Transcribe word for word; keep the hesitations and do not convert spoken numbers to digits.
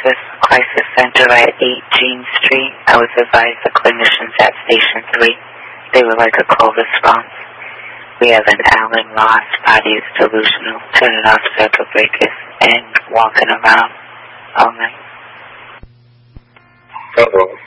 Service Crisis Center at eight Jean Street. I was advised the clinicians at Station three. They would like a call response. We have an Alan Ross, body is delusional, turning off circuit breakers, and walking around all night. Uh-oh.